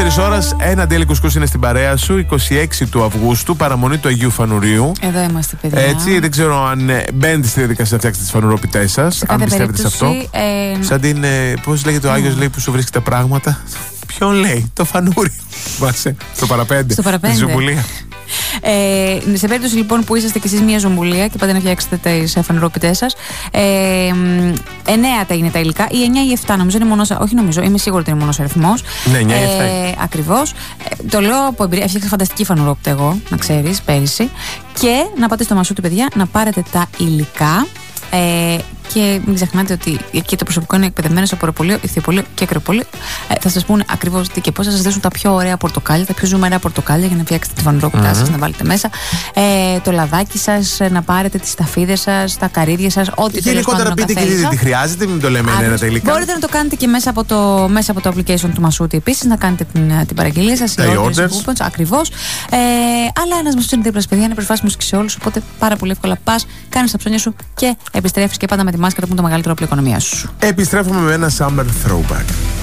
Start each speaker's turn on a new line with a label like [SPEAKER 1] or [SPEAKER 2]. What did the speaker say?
[SPEAKER 1] ώρας, ένα ντέλι κουσκούς είναι στην παρέα σου. 26 του Αυγούστου, παραμονή του Αγίου Φανουρίου.
[SPEAKER 2] Εδώ είμαστε, παιδιά.
[SPEAKER 1] Έτσι, δεν ξέρω αν μπαίνετε στη διαδικασία να φτιάξετε τις φανουρόπιτές σας. Αν πιστεύετε σε αυτό. Σαν την. Πώς λέγεται ο Άγιος, λέει, που σου βρίσκει τα πράγματα. Ποιον λέει, το φανούρι. Βάσε. Στο παραπέντε.
[SPEAKER 2] Στο παραπέντε.
[SPEAKER 1] Στη ζουμπουλία.
[SPEAKER 2] Σε περίπτωση λοιπόν που είσαστε κι εσείς μια ζουμπουλία και πάτε να φτιάξετε τις φανουρόπιτές σας, 9 τα είναι τα υλικά, ή 9 ή 7, νομίζω είναι μονός. Όχι, νομίζω, είμαι σίγουρη ότι είναι μονός αριθμός.
[SPEAKER 1] Ναι, 9 ή 7.
[SPEAKER 2] Ακριβώς. Το λέω από εμπειρία. Έφτιαξα φανταστική φανουρόπιτα εγώ, να ξέρεις, πέρυσι. Και να πάτε στο Μασούτι, παιδιά, να πάρετε τα υλικά. Και μην ξεχνάτε ότι εκεί το προσωπικό είναι εκπαιδευμένο σε απορροπολείο, ηχθειοπολείο και ακροπολείο. Θα σας πούνε ακριβώς τι και πώς, θα σας δώσουν τα πιο ωραία πορτοκάλια, τα πιο ζουμερά πορτοκάλια για να φτιάξετε τη φανουρόπιτά σας, να βάλετε μέσα το λαδάκι σας, να πάρετε τις σταφίδες σας, τα καρύδια σας, ό,τι θέλετε.
[SPEAKER 1] Γενικότερα πείτε και δείτε τι χρειάζεται, μην το λέμε ένα τελικά.
[SPEAKER 2] Μπορείτε να το κάνετε και μέσα από το application του Μασούτι επίσης, να κάνετε την παραγγελία σας, οι orders, ακριβώς. Αλλά ένας Μασούτης είναι δίπλα, παιδιά, είναι προσβάσιμος και σε όλους, οπότε πάρα πολύ εύκολα πας, κάνεις τα ψώνια σου και επιστρέφεις, και πάντα με τη μάσκα που είναι το μεγαλύτερο όπλο οικονομίας σου.
[SPEAKER 1] Επιστρέφουμε με ένα summer throwback.